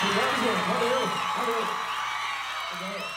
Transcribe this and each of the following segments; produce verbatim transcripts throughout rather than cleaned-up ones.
Obrigado, gente. Valeu. Valeu. Valeu.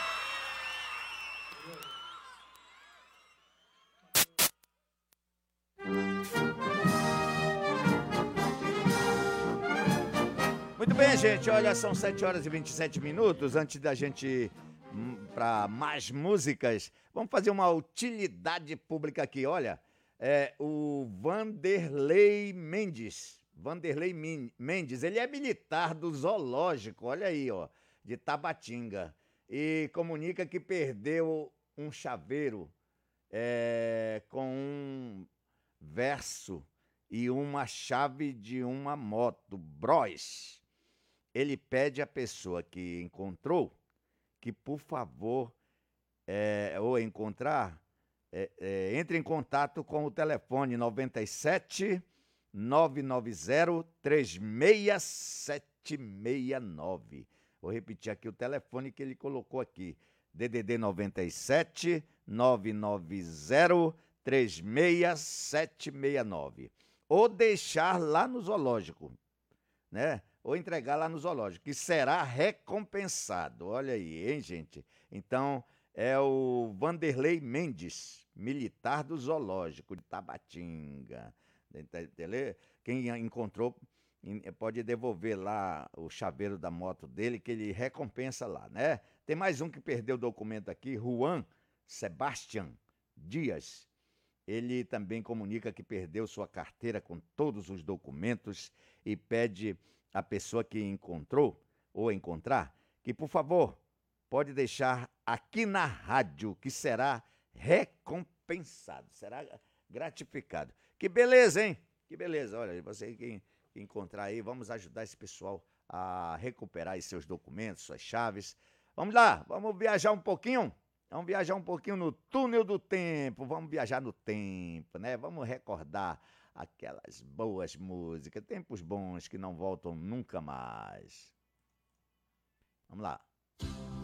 Muito bem, gente. Olha, são sete horas e vinte e sete minutos. Antes da gente para mais músicas, vamos fazer uma utilidade pública aqui. Olha, é o Vanderlei Mendes. Vanderlei Min- Mendes, ele é militar do zoológico, olha aí, ó, de Tabatinga. E comunica que perdeu um chaveiro é, com um verso e uma chave de uma moto Bros. Ele pede à pessoa que encontrou que, por favor, é, ou encontrar, é, é, entre em contato com o telefone noventa e sete, nove nove zero, três seis sete seis nove. Vou repetir aqui o telefone que ele colocou aqui. D D D noventa e sete, nove nove zero, três seis sete seis nove. Ou deixar lá no zoológico, né? Ou entregar lá no zoológico, que será recompensado. Olha aí, hein, gente? Então, é o Vanderlei Mendes, militar do zoológico de Tabatinga. Entendeu? Quem encontrou pode devolver lá o chaveiro da moto dele, que ele recompensa lá, né? Tem mais um que perdeu o documento aqui, Juan Sebastian Dias. Ele também comunica que perdeu sua carteira com todos os documentos e pede à pessoa que encontrou ou encontrar que, por favor, pode deixar aqui na rádio, que será recompensado, será gratificado. Que beleza, hein? Que beleza. Olha, você que encontrar aí, vamos ajudar esse pessoal a recuperar os seus documentos, suas chaves. Vamos lá, vamos viajar um pouquinho? Vamos viajar um pouquinho no túnel do tempo, vamos viajar no tempo, né? Vamos recordar aquelas boas músicas, tempos bons que não voltam nunca mais. Vamos lá.